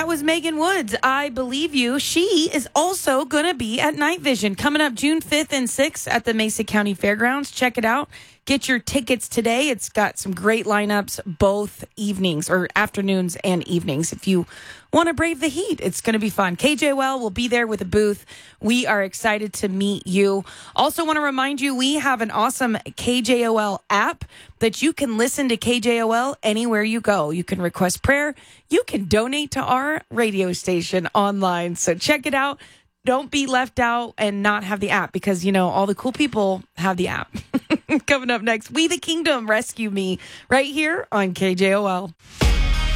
That was Megan Woods. I believe you. She is also going to be at Night Vision coming up June 5th and 6th at the Mesa County Fairgrounds. Check it out. Get your tickets today. It's got some great lineups both evenings or afternoons and evenings. If you want to brave the heat, it's going to be fun. KJOL will be there with a booth. We are excited to meet you. Also want to remind you, we have an awesome KJOL app that you can listen to KJOL anywhere you go. You can request prayer. You can donate to our radio station online. So check it out. Don't be left out and not have the app because, you know, all the cool people have the app. Coming up next, We the Kingdom, Rescue Me, right here on KJOL.